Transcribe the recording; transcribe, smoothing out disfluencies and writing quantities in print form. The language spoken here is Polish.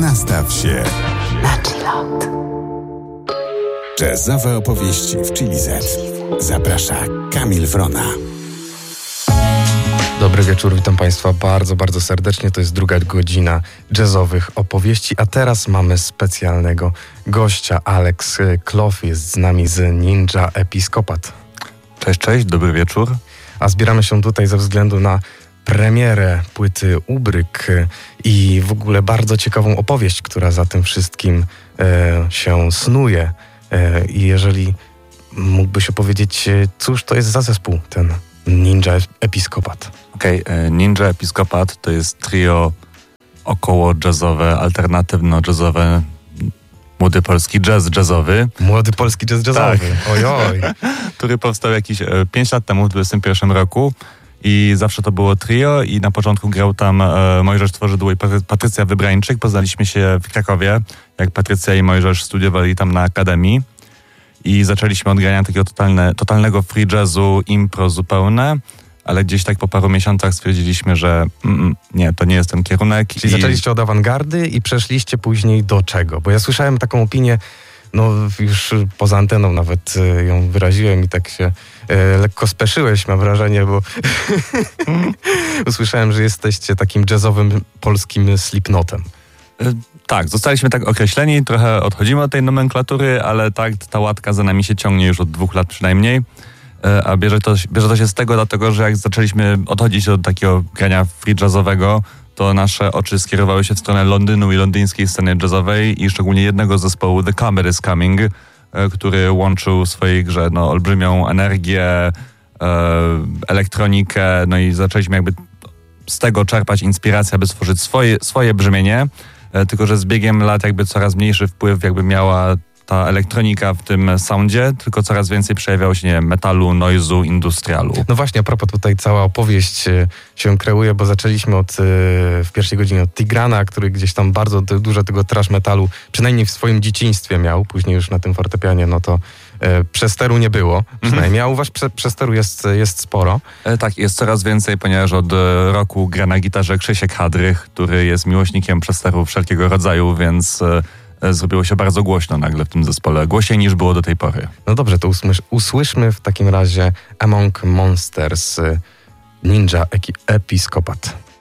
Nastaw się na chillot. Jazzowe opowieści w Chili Z. Zaprasza Kamil Wrona. Dobry wieczór, witam Państwa bardzo, bardzo serdecznie. To jest druga godzina jazzowych opowieści, a teraz mamy specjalnego gościa. Alex Clough jest z nami z Ninja Episcopat. Cześć, dobry wieczór. A zbieramy się tutaj ze względu na premierę płyty Ubryk i w ogóle bardzo ciekawą opowieść, która za tym wszystkim się snuje. I jeżeli mógłbyś opowiedzieć, cóż to jest za zespół, ten Ninja Episcopat? Okej, Ninja Episcopat to jest trio około jazzowe, alternatywno-jazzowe, młody polski jazzowy. Młody polski jazzowy, tak. Ojoj. Który powstał jakieś 5 lat temu, w 2021 roku. I zawsze to było trio i na początku grał tam Mojżesz Tworzydło i Patrycja Wybrańczyk. Poznaliśmy się w Krakowie, jak Patrycja i Mojżesz studiowali tam na Akademii. I zaczęliśmy od grania takiego totalnego free jazzu, impro zupełne, ale gdzieś tak po paru miesiącach stwierdziliśmy, że nie, to nie jest ten kierunek. Czyli zaczęliście od awangardy i przeszliście później do czego? Bo ja słyszałem taką opinię, no już poza anteną nawet ją wyraziłem i tak się lekko speszyłeś, mam wrażenie, bo usłyszałem, że jesteście takim jazzowym polskim Slipknotem. Tak, zostaliśmy tak określeni, trochę odchodzimy od tej nomenklatury, ale tak, ta łatka za nami się ciągnie już od 2 lat przynajmniej. A bierze to się z tego, dlatego że jak zaczęliśmy odchodzić od takiego grania free jazzowego, to nasze oczy skierowały się w stronę Londynu i londyńskiej sceny jazzowej i szczególnie jednego zespołu, The Comet is Coming, który łączył w swojej grze olbrzymią energię, elektronikę, no i zaczęliśmy jakby z tego czerpać inspirację, aby stworzyć swoje brzmienie, tylko że z biegiem lat jakby coraz mniejszy wpływ jakby miała ta elektronika w tym soundzie, tylko coraz więcej przejawiało się, nie wiem, metalu, noizu, industrialu. No właśnie, a propos tutaj cała opowieść się kreuje, bo zaczęliśmy w pierwszej godzinie od Tigrana, który gdzieś tam bardzo dużo tego thrash metalu, przynajmniej w swoim dzieciństwie miał, później już na tym fortepianie, no to przesteru nie było, przynajmniej, a u was przesteru jest sporo. Tak, jest coraz więcej, ponieważ od roku gra na gitarze Krzysiek Hadrych, który jest miłośnikiem przesteru wszelkiego rodzaju, więc zrobiło się bardzo głośno nagle w tym zespole. Głośniej niż było do tej pory. No dobrze, to usłyszmy w takim razie Among Monsters, Ninja Episcopat.